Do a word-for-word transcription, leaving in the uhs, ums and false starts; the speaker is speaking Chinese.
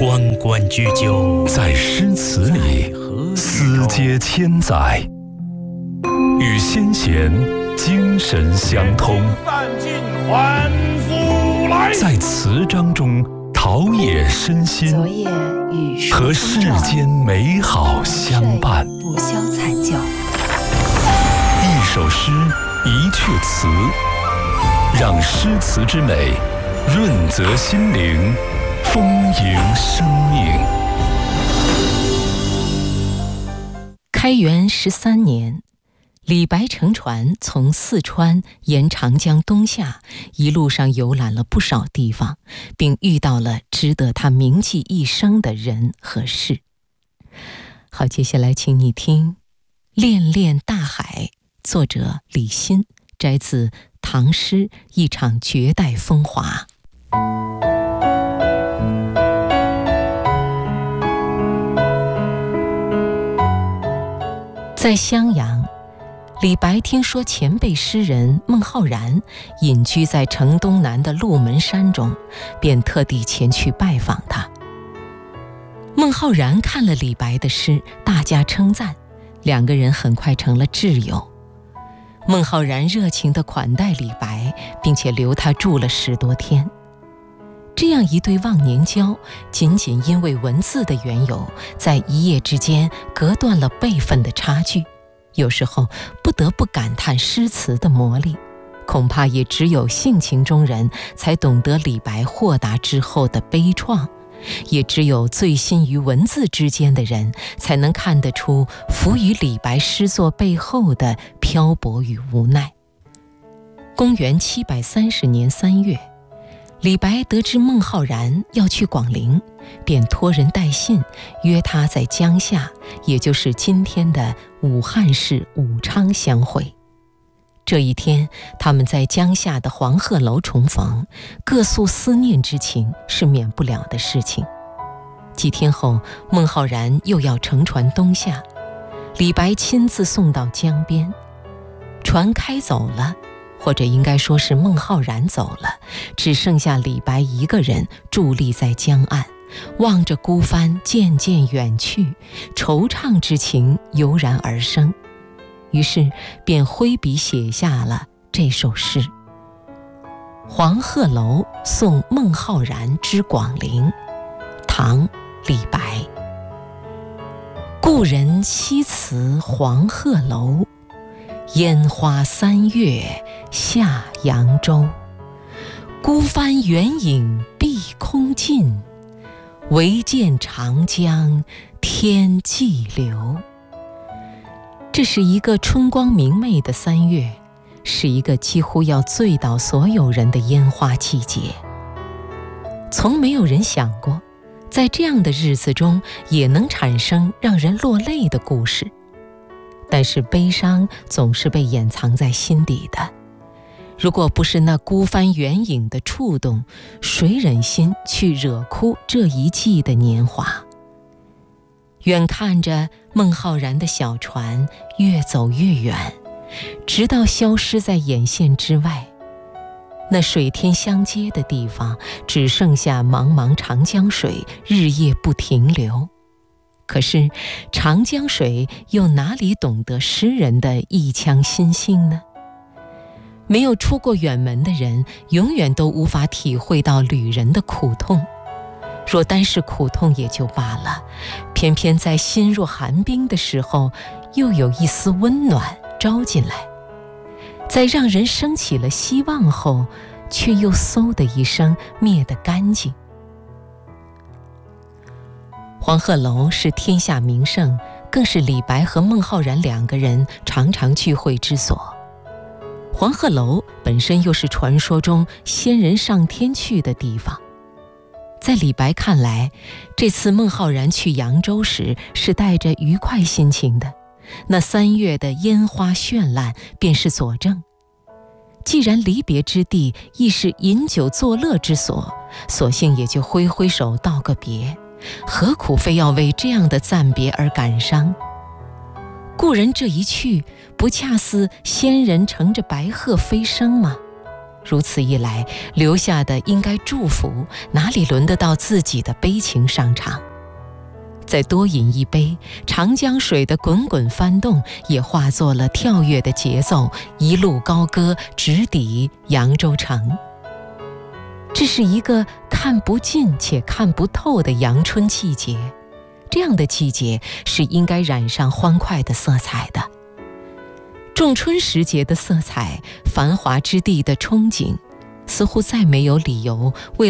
关关雎鸠， 在诗词里思接千载，与先贤精神相通，在词章中陶冶身心，和世间美好相伴。 不消残旧， 一首诗，一阙词，让诗词之美润泽心灵，丰盈生命。 开元十三年，李白乘船从四川沿长江东下，一路上游览了不少地方，并遇到了值得他铭记一生的人和事。好，接下来请你听《恋恋大海》，作者李欣，摘自唐诗《一场绝代风华》。在襄阳，李白听说前辈诗人孟浩然隐居在城东南的鹿门山中，便特地前去拜访他。孟浩然看了李白的诗，大加称赞，两个人很快成了挚友。孟浩然热情地款待李白，并且留他住了十多天。这样一对忘年交，仅仅因为文字的缘由，在一夜之间隔断了辈分的差距。有时候不得不感叹诗词的魔力，恐怕也只有性情中人才懂得李白豁达之后的悲怆，也只有醉心于文字之间的人才能看得出伏于李白诗作背后的漂泊与无奈。公元七百三十年三月，李白得知孟浩然要去广陵，便托人带信约他在江夏，也就是今天的武汉市武昌相会。这一天，他们在江夏的黄鹤楼重逢，各诉思念之情是免不了的事情。几天后，孟浩然又要乘船东下，李白亲自送到江边。船开走了，或者应该说是孟浩然走了，只剩下李白一个人伫立在江岸，望着孤帆渐渐远去，惆怅之情油然而生。于是便挥笔写下了这首诗《黄鹤楼送孟浩然之广陵》，唐·李白。故人西辞黄鹤楼，烟花三月下扬州。孤帆远影碧空尽，唯见长江天际流。这是一个春光明媚的三月，是一个几乎要醉倒所有人的烟花季节。从没有人想过，在这样的日子中也能产生让人落泪的故事。但是悲伤总是被掩藏在心底的，如果不是那孤帆远影的触动，谁忍心去惹哭这一季的年华？远看着孟浩然的小船越走越远，直到消失在眼线之外。那水天相接的地方，只剩下茫茫长江水日夜不停留。可是长江水又哪里懂得诗人的一腔心性呢？没有出过远门的人，永远都无法体会到旅人的苦痛。若单是苦痛也就罢了，偏偏在心若寒冰的时候，又有一丝温暖招进来，在让人升起了希望后，却又嗖的一声灭得干净。黄鹤楼是天下名胜，更是李白和孟浩然两个人常常聚会之所。黄鹤楼本身又是传说中仙人上天去的地方。在李白看来，这次孟浩然去扬州时是带着愉快心情的，那三月的烟花绚烂便是佐证。既然离别之地亦是饮酒作乐之所，索性也就挥挥手道个别，何苦非要为这样的暂别而感伤？故人这一去，不恰似仙人乘着白鹤飞升吗？ 如此一来，留下的应该祝福，哪里轮得到自己的悲情上场？再多饮一杯，长江水的滚滚翻动也化作了跳跃的节奏，一路高歌，直抵扬州城。这是一个看不尽且看不透的阳春季节，这样的季节是应该染上欢快的色彩的。仲春时节的色彩，繁华之地的憧憬，似乎再没有理由为